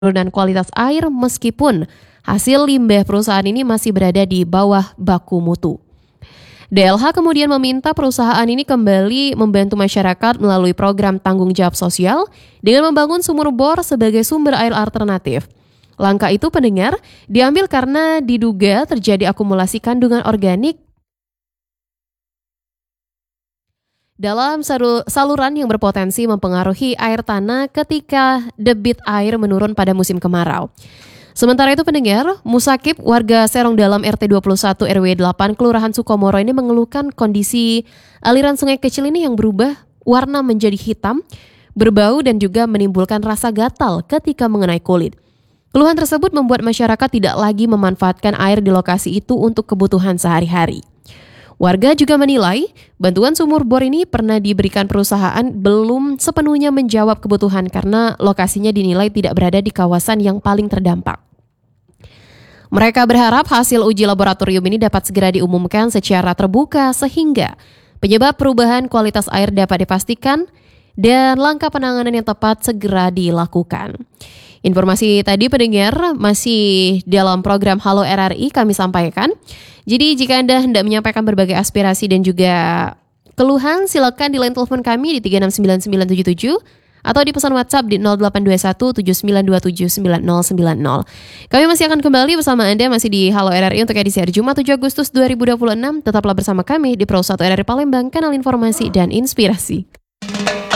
penurunan kualitas air meskipun hasil limbah perusahaan ini masih berada di bawah baku mutu. DLH kemudian meminta perusahaan ini kembali membantu masyarakat melalui program tanggung jawab sosial dengan membangun sumur bor sebagai sumber air alternatif. Langkah itu pendengar diambil karena diduga terjadi akumulasi kandungan organik dalam saluran yang berpotensi mempengaruhi air tanah ketika debit air menurun pada musim kemarau. Sementara itu pendengar, Musakib warga Serong Dalam RT 21 RW 8 Kelurahan Sukomoro ini mengeluhkan kondisi aliran sungai kecil ini yang berubah warna menjadi hitam, berbau dan juga menimbulkan rasa gatal ketika mengenai kulit. Keluhan tersebut membuat masyarakat tidak lagi memanfaatkan air di lokasi itu untuk kebutuhan sehari-hari. Warga juga menilai bantuan sumur bor ini pernah diberikan perusahaan belum sepenuhnya menjawab kebutuhan karena lokasinya dinilai tidak berada di kawasan yang paling terdampak. Mereka berharap hasil uji laboratorium ini dapat segera diumumkan secara terbuka sehingga penyebab perubahan kualitas air dapat dipastikan dan langkah penanganan yang tepat segera dilakukan. Informasi tadi pendengar masih dalam program Halo RRI kami sampaikan. Jadi jika Anda hendak menyampaikan berbagai aspirasi dan juga keluhan, silakan di line telepon kami di 369977 atau di pesan WhatsApp di 082179279090. Kami masih akan kembali bersama Anda masih di Halo RRI untuk edisi hari Jumat 7 Agustus 2026. Tetaplah bersama kami di Pro 1 RRI Palembang, kanal informasi dan inspirasi.